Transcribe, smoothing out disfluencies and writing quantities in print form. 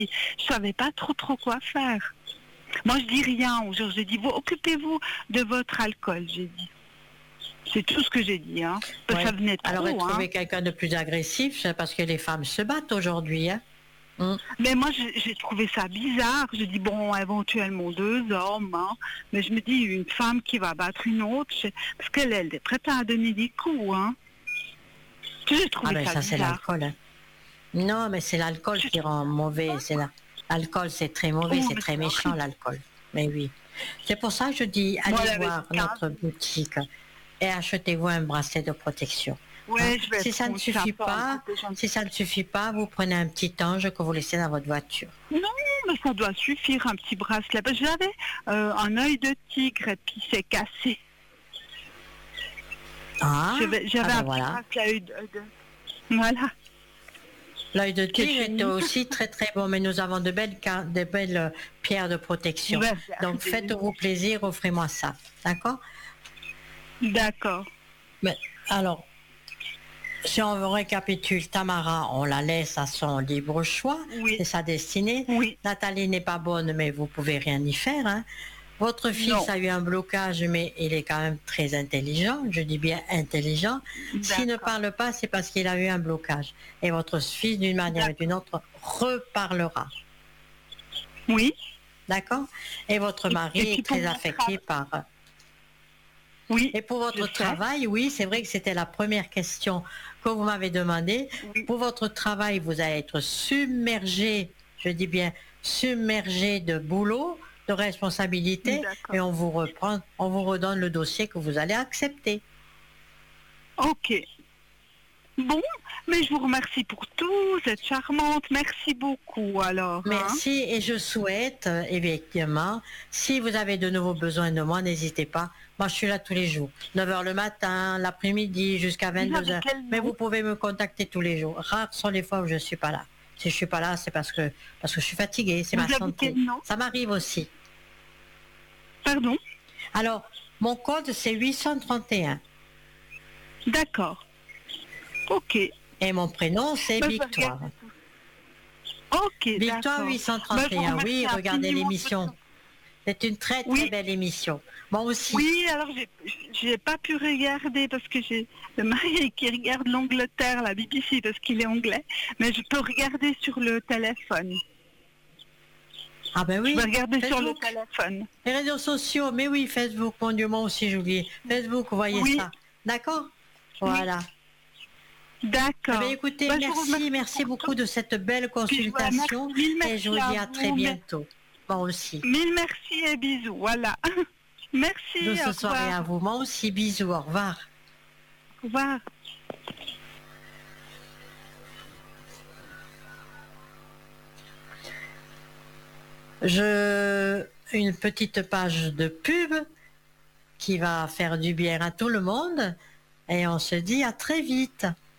Je savais pas trop quoi faire. Moi, je dis rien. Je dis, vous occupez-vous de votre alcool, j'ai dit. C'est tout ce que j'ai dit, hein. Ouais. Ça venait de Alors, trop, trouver hein. quelqu'un de plus agressif, c'est parce que les femmes se battent aujourd'hui, hein. Mais moi, j'ai trouvé ça bizarre. Je dis, bon, éventuellement 2 hommes, hein. Mais je me dis, une femme qui va battre une autre, parce qu'elle est prête à donner des coups, hein. J'ai trouvé Ah ben ça c'est bizarre. l'alcool, hein. Non, mais c'est l'alcool qui rend mauvais. L'alcool, c'est très mauvais, Oh, c'est mais très c'est méchant horrible. l'alcool. Mais oui. C'est pour ça que je dis, Moi, allez elle avait voir 15. notre boutique et achetez-vous un bracelet de protection. Hein. Ouais, je vais Si ça ne prendre ça suffit pour me pas, protéger un si petit ça ne suffit pas, vous prenez un petit ange que vous laissez dans votre voiture. peu. Non, mais ça doit suffire, un petit bracelet. Parce que j'avais un œil de tigre et puis c'est cassé. Ah, J'avais ah un ben petit voilà. bracelet Voilà. L'œil de Qui est tigre était fini. aussi très très bon, mais nous avons de belles pierres de protection. Ouais, Donc faites-vous plaisir, offrez-moi ça. D'accord? D'accord. Mais alors, si on récapitule, Tamara, on la laisse à son libre choix, Oui. c'est sa destinée. Oui. Nathalie n'est pas bonne, mais vous pouvez rien y faire, hein. Votre fils Non. a eu un blocage, mais il est quand même très intelligent, je dis bien intelligent. S'il ne D'accord. parle pas, c'est parce qu'il a eu un blocage. Et votre fils, d'une manière ou d'une autre, reparlera. Oui. D'accord? Et votre mari puis est pour très mon affecté par... Oui. Et pour votre je sais. travail, oui, c'est vrai que c'était la première question que vous m'avez demandé. Oui. Pour votre travail, vous allez être submergé, je dis bien submergé de boulot, de responsabilités, D'accord. et on vous redonne le dossier que vous allez accepter. Ok. Bon, mais je vous remercie pour tout, vous êtes charmante, merci beaucoup alors. Hein. Merci, et je souhaite, effectivement, si vous avez de nouveaux besoins de moi, n'hésitez pas. Moi, je suis là tous les jours. 9h le matin, l'après-midi, jusqu'à 22h. Mais vous pouvez me contacter tous les jours. Rares sont les fois où je ne suis pas là. Si je ne suis pas là, c'est parce que je suis fatiguée, c'est ma santé. Ça m'arrive aussi. Pardon? Alors, mon code, c'est 831. D'accord. Ok. Et mon prénom, c'est Victoire. Ok, Victoire 831, oui, regardez l'émission. C'est une très très belle émission. Moi aussi. Oui, alors j'ai pas pu regarder parce que j'ai le mari qui regarde l'Angleterre, la BBC, parce qu'il est anglais. Mais je peux regarder sur le téléphone. Ah ben oui. Je peux regarder Facebook. sur le téléphone. Les réseaux sociaux, mais oui, Facebook, mon Dieu, moi aussi j'ai oublié. Facebook, vous voyez ça. D'accord? Voilà. D'accord. Eh bien, écoutez, merci beaucoup de cette belle consultation. Et je vous dis à très bientôt. Moi aussi. Mille merci et bisous. Voilà. Merci. Douce soirée à vous. Moi aussi, bisous. Au revoir. Au revoir. Une petite page de pub qui va faire du bien à tout le monde. Et on se dit à très vite.